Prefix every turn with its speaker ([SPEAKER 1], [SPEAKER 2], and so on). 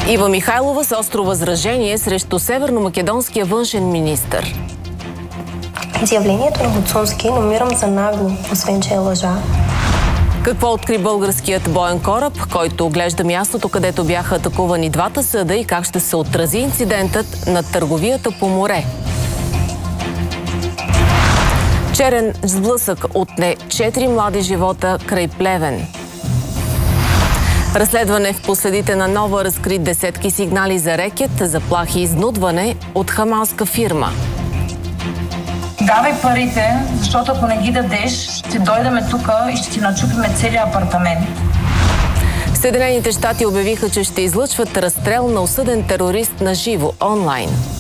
[SPEAKER 1] Ива Михайлова с остро възражение срещу северномакедонския външен министър.
[SPEAKER 2] Изявлението на Хоцунски намирам за нагло, освен че е лъжа.
[SPEAKER 1] Какво откри българският боен кораб, който оглежда мястото, където бяха атакувани двата съда, и как ще се отрази инцидентът на търговията по море? Черен сблъсък отне 4 млади живота край Плевен. Разследване в последите на Нова разкри десетки сигнали за рекет, заплахи и изнудване от хамалска фирма.
[SPEAKER 3] Давай парите, защото ако не ги дадеш, ще дойдеме тук и ще ти начупиме целия апартамент.
[SPEAKER 1] Съединените щати обявиха, че ще излъчват разстрел на осъден терорист на живо онлайн.